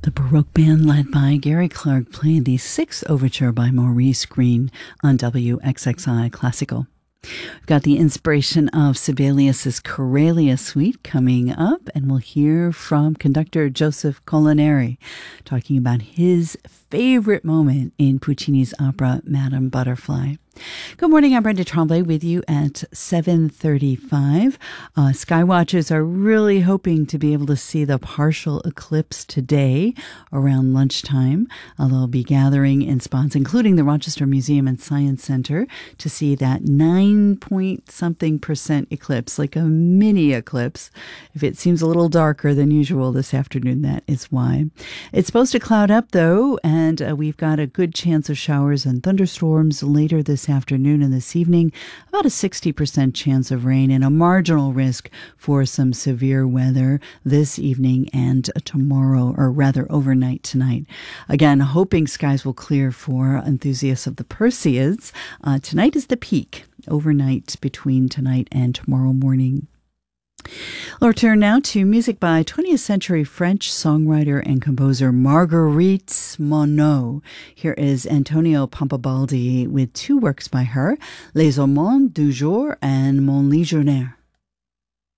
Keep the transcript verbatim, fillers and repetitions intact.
The Baroque band led by Gary Clark played the sixth overture by Maurice Green on W X X I Classical. We've got the inspiration of Sibelius's Corelia Suite coming up, and we'll hear from conductor Joseph Colaneri talking about his favorite moment in Puccini's opera Madame Butterfly. Good morning, I'm Brenda Tremblay with you at seven thirty-five. Uh, Skywatchers are really hoping to be able to see the partial eclipse today around lunchtime. Uh, they'll be gathering in spots, including the Rochester Museum and Science Center, to see that nine point something percent eclipse, like a mini eclipse. If it seems a little darker than usual this afternoon, that is why. It's supposed to cloud up, though, and uh, we've got a good chance of showers and thunderstorms later this afternoon and this evening, about a sixty percent chance of rain and a marginal risk for some severe weather this evening and tomorrow, or rather overnight tonight. Again, hoping skies will clear for enthusiasts of the Perseids. Uh, tonight is the peak, overnight between tonight and tomorrow morning. We'll turn now to music by twentieth century French songwriter and composer Marguerite Monod. Here is Antonio Pampabaldi with two works by her, Les Amants du Jour and Mon Légionnaire.